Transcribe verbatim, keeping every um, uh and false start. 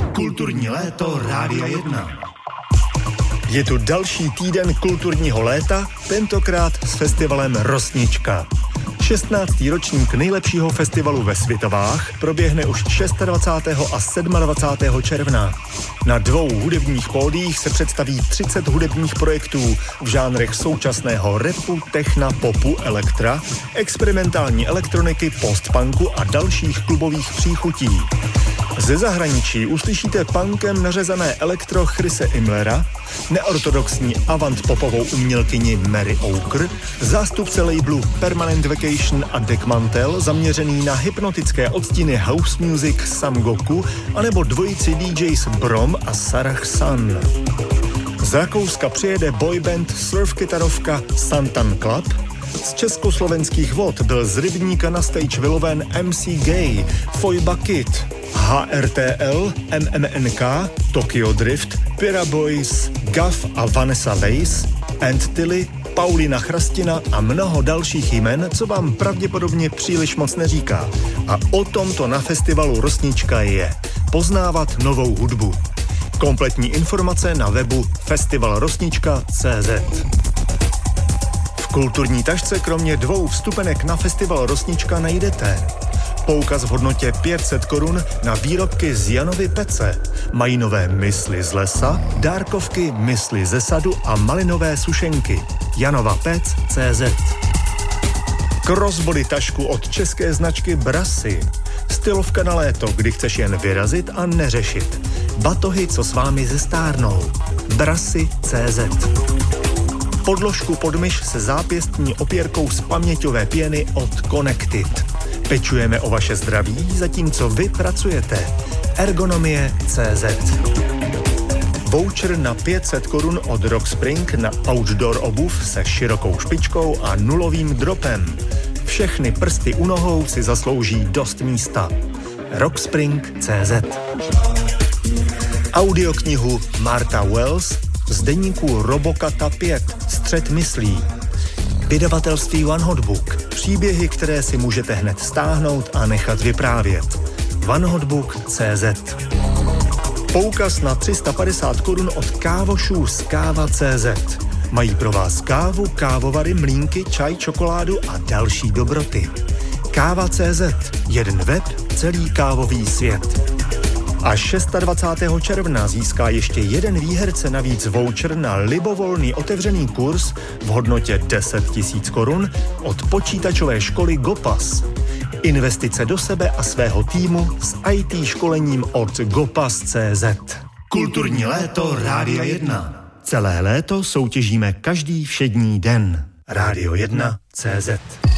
Kulturní léto Rádia jedna. Je tu další týden kulturního léta, tentokrát s festivalem Rosnička. šestnáctý ročník nejlepšího festivalu ve Svitovách proběhne už dvacátého šestého a dvacátého sedmého června. Na dvou hudebních pódiích se představí třicet hudebních projektů v žánrech současného rapu, techna, popu, elektra, experimentální elektroniky, postpunku a dalších klubových příchutí. Ze zahraničí uslyšíte punkem nařezané elektro Chrise Imlera, neortodoxní avant-popovou umělkyni Mary Oker, zástupce labelu Permanent Vacation a Deck Mantel zaměřený na hypnotické odstíny house music Sam Goku anebo dvojici D Js Brom a Sarah Sun. Z Rakouska přijede boyband surf-kytarovka Santan Club, z československých vod byl z Rybníka na stage vyloven M C Gay, Foy Bucket, H R T L, M M N K, Tokyo Drift, Pira Boys, Gav a Vanessa Weiss, And Tilly, Paulina Chrastina a mnoho dalších jmen, co vám pravděpodobně příliš moc neříká. A o tomto na festivalu Rosnička je poznávat novou hudbu. Kompletní informace na webu festival rosnička tečka cé zet. V kulturní tašce kromě dvou vstupenek na festival Rosnička najdete poukaz v hodnotě pět set korun na výrobky z Janovy pece, mají nové mysli z lesa, dárkovky, mysli ze sadu a malinové sušenky. Janova pec tečka cé zet. Crossbody tašku od české značky Brassy. Stylovka na léto, kdy chceš jen vyrazit a neřešit. Batohy, co s vámi zestárnou. Brassy tečka cé zet. Podložku pod myš se zápěstní opěrkou z paměťové pěny od Connected. Pečujeme o vaše zdraví, zatímco vy pracujete. Ergonomie tečka cé zet. Voucher na pět set korun od Rockspring na outdoor obuv se širokou špičkou a nulovým dropem. Všechny prsty u nohou si zaslouží dost místa. Rockspring tečka cé zet. Audioknihu Martha Wells z deníku Robokata pět Střet myslí. Vydavatelství One Hot Book. Příběhy, které si můžete hned stáhnout a nechat vyprávět. one hot book tečka cé zet. Poukaz na tři sta padesát korun od kávošů z káva tečka cé zet. Mají pro vás kávu, kávovary, mlýnky, čaj, čokoládu a další dobroty. káva tečka cé zet. Jeden web, celý kávový svět. A dvacátého šestého června získá ještě jeden výherce navíc voucher na libovolný otevřený kurz v hodnotě deset tisíc korun od počítačové školy Gopas. Investice do sebe a svého týmu s í té školením od gopas tečka cé zet. Kulturní léto Rádia jedna. Celé léto soutěžíme každý všední den. Rádio jedna tečka cé zet.